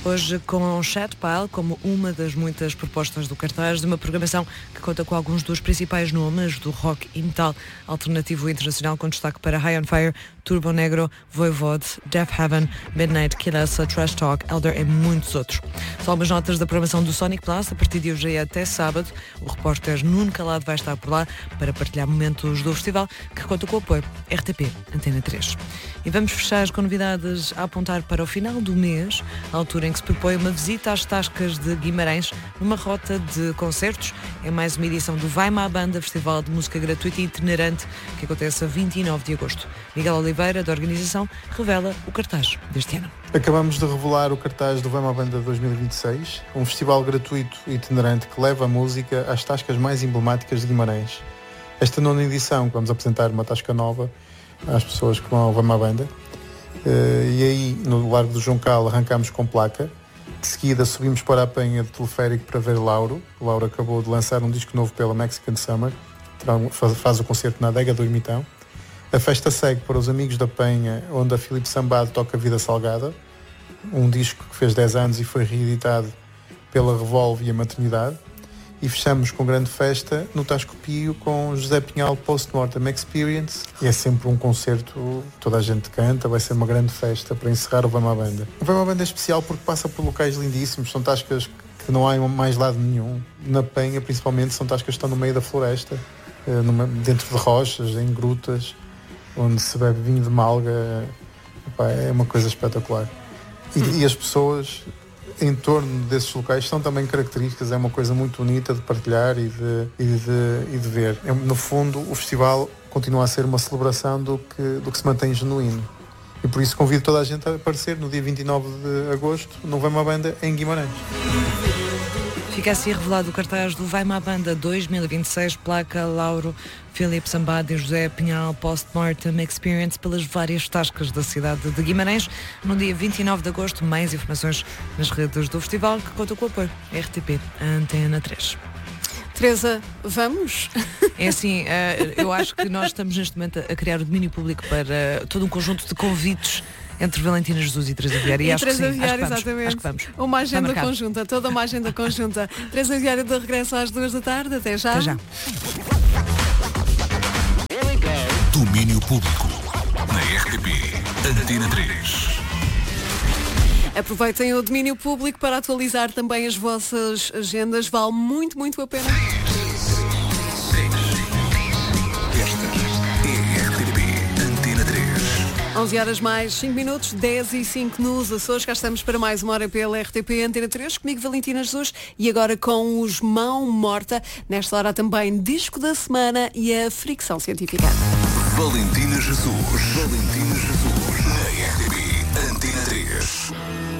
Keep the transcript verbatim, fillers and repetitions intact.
Hoje com Chatpile como uma das muitas propostas do cartaz de uma programação que conta com alguns dos principais nomes do rock e metal alternativo internacional, com destaque para High on Fire, Turbo Negro, Voivod, Death Heaven, Midnight Killers, Trash Talk, Elder e muitos outros. Só algumas notas da programação do Sonic Plus a partir de hoje e até sábado. O repórter Nuno Calado vai estar por lá para partilhar momentos do festival, que conta com o apoio R T P Antena três. E vamos fechar com novidades a apontar para o final do mês, a altura em que se propõe uma visita às Tascas de Guimarães, numa rota de concertos. É mais uma edição do Vai-me à Banda, festival de música gratuita e itinerante, que acontece a vinte e nove de agosto. Miguel Oliveira, da organização, revela o cartaz deste ano. Acabamos de revelar o cartaz do Vai-me à Banda dois mil e vinte e seis, um festival gratuito e itinerante que leva a música às tascas mais emblemáticas de Guimarães. Esta nona edição, vamos apresentar uma tasca nova às pessoas que vão ao Vai-me à Banda. Uh, e aí, no Largo do Juncal, arrancamos com placa. De seguida, subimos para a Penha de teleférico para ver Lauro. O Lauro acabou de lançar um disco novo pela Mexican Summer. Faz, faz o concerto na adega do Ermitão. A festa segue para os Amigos da Penha, onde a Filipe Sambado toca Vida Salgada, um disco que fez dez anos e foi reeditado pela Revolve e a Maternidade. E fechamos com grande festa no Tasco Pio com José Pinhal Post-Mortem Experience. E é sempre um concerto, toda a gente canta, vai ser uma grande festa para encerrar o Vai-me à Banda. O Vai-me à Banda é especial porque passa por locais lindíssimos, são tascas que não há em mais lado nenhum. Na Penha, principalmente, são tascas que estão no meio da floresta, numa, dentro de rochas, em grutas, onde se bebe vinho de malga. Epá, é uma coisa espetacular. E, e as pessoas em torno desses locais são também características, é uma coisa muito bonita de partilhar e de, e de, e de ver. No fundo, o festival continua a ser uma celebração do que, do que se mantém genuíno. E por isso convido toda a gente a aparecer no dia vinte e nove de agosto no Vai-me à Banda em Guimarães. Fica assim revelado o cartaz do Vai-me à Banda dois mil e vinte e seis, placa Lauro, Filipe Sambado e José Pinhal Post-Mortem Experience pelas várias tascas da cidade de Guimarães. No dia vinte e nove de agosto, mais informações nas redes do festival, que conta com o apoio R T P Antena três. Teresa, vamos? É assim, eu acho que nós estamos neste momento a criar o domínio público para todo um conjunto de convites entre Valentina Jesus e Teresa Vieira. E, e acho, Teresa que sim, Vieira, acho que vamos, exatamente. Acho que vamos. Uma agenda conjunta, toda uma agenda conjunta. Teresa Vieira de regresso às duas da tarde. Até já. Até já. Domínio Público na R T P Antena três. Aproveitem o domínio público para atualizar também as vossas agendas. Vale muito, muito a pena. onze horas mais cinco minutos, dez e cinco nos Açores. Cá estamos para mais uma hora pela R T P Antena três, comigo Valentina Jesus, e agora com os Mão Morta. Nesta hora também disco da semana e a fricção científica. Valentina Jesus. Valentina Jesus. Na R T P Antena três.